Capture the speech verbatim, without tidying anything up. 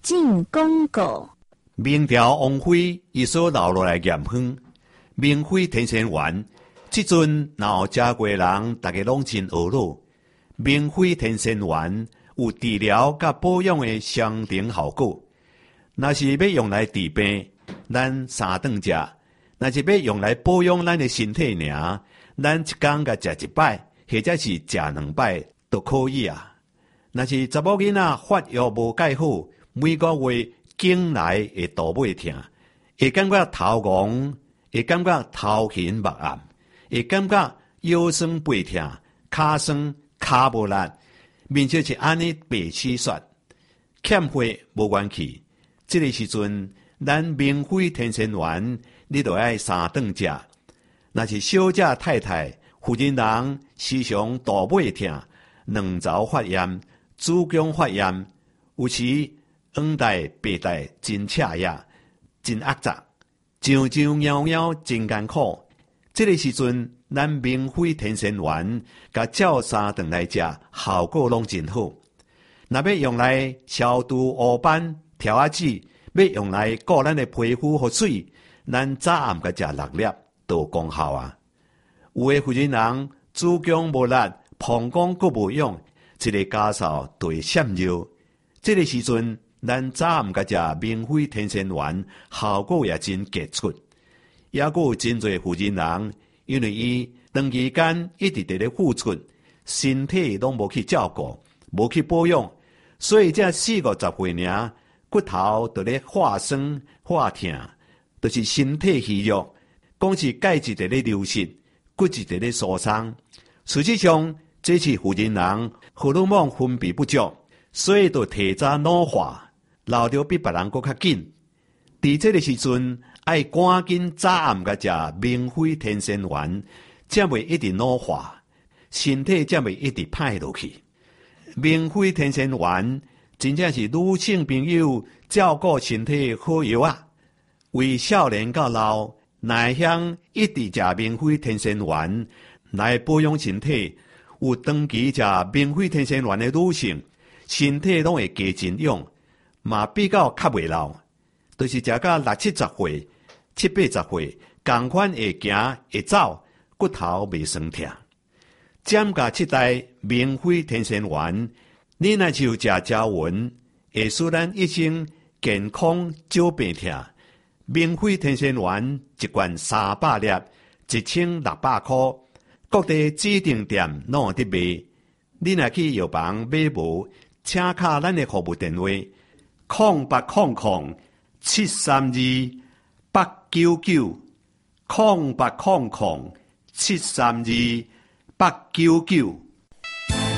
进广告。 明朝王妃伊所留落来盐分，明妃天仙丸，即阵若有食过人，大家拢真懊恼。明妃天仙丸有治疗甲保养的相同效果。若是要用来治病，咱三顿食；若是要用来保养咱的身体尔，咱一工甲食一摆，或者是食两摆都可以啊。若是查某囡仔发育无介好，每个月经来会肚尾痛，会感觉头晕，会感觉头晕目暗，会感觉腰酸背痛、骹酸骹无力，面色是安尼白痴雪，欠血无元气。这个时阵，咱明妃天仙丸，你就爱三顿食。若是小姐太太、妇人人时常肚尾痛、卵巢发炎、子宫发炎，有时黄带、白带真赤呀，真压杂，上上夭夭真艰苦。这个时阵，咱明妃天仙丸，甲照三顿来食，效果拢真好。若要用来消除黑斑、条仔痣，要用来顾咱的皮肤和水，咱早暗甲食六粒都有功效啊。有的妇人人子宫无力、膀胱阁无用，一个家嫂就会闪尿。这个时阵，咱早暗甲食明妃天仙丸，效果也真杰出。也阁有真侪妇人人，因为伊长期间一直伫咧付出，身体拢无去照顾，无去保养，所以这四五十岁尔，骨头就咧化酸化痛，就是身体虚弱，讲是钙质伫咧流失，骨质伫咧疏松。实际上，这是妇人人荷尔蒙分泌不足，所以就提早老化，老着比别人搁较紧。伫这个时阵，爱赶紧早暗甲食明妃天仙丸，才袂一直老化，身体才袂一直歹落去。明妃天仙丸真正是女性朋友照顾身体好药啊！为少年到老，乃想一直食明妃天仙丸来保养身体，有长期食明妃天仙丸的女性，身体拢会加真勇，嘛比较较袂老。就是食到六七十岁、七八十岁，同款会行会走，骨头袂酸痛。减价七代明妃天仙丸，你若就食胶丸，会使咱一生健康少病痛。明妃天仙丸一罐三百粒，一千六百块，各地指定店拢有得卖。你若去药房买无，请卡咱的服务电话：空八空空。七三二八九九，空八空空七三二八九九。